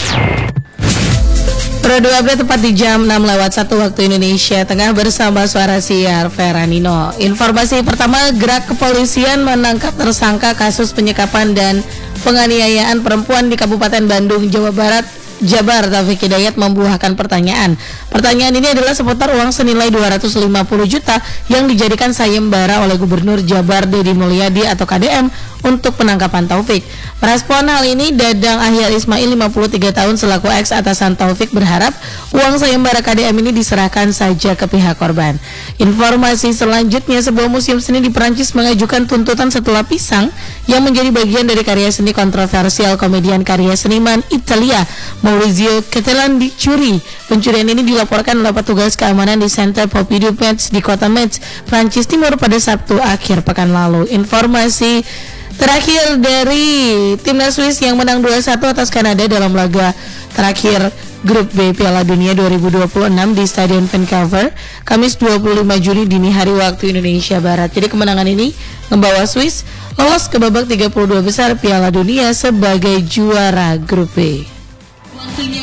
Pro 2 update tepat di jam 6:01 waktu Indonesia Tengah bersama Suara Siar Feranino. Informasi pertama, gerak kepolisian menangkap tersangka kasus penyekapan dan penganiayaan perempuan di Kabupaten Bandung, Jawa Barat. Jabar Taufik Hidayat membuahkan pertanyaan. Pertanyaan ini adalah seputar uang senilai 250 juta yang dijadikan sayembara oleh Gubernur Jabar Deddy Mulyadi atau KDM untuk penangkapan Taufik. Merespon hal ini, Dadang Ahyar Ismail 53 tahun selaku ex atasan Taufik berharap uang sayembara KDM ini diserahkan saja ke pihak korban. Informasi selanjutnya, sebuah museum seni di Perancis mengajukan tuntutan setelah pisang yang menjadi bagian dari karya seni kontroversial komedian karya seniman Italia Maurizio Cattelan dicuri. Pencurian ini dilaporkan oleh petugas keamanan di Centre Pompidou Metz di kota Metz, Prancis Timur pada Sabtu akhir pekan lalu. Informasi terakhir dari timnas Swiss yang menang 2-1 atas Kanada dalam laga terakhir Grup B Piala Dunia 2026 di Stadion Vancouver, Kamis 25 Juni dini hari waktu Indonesia Barat. Jadi kemenangan ini membawa Swiss lolos ke babak 32 besar Piala Dunia sebagai juara Grup B.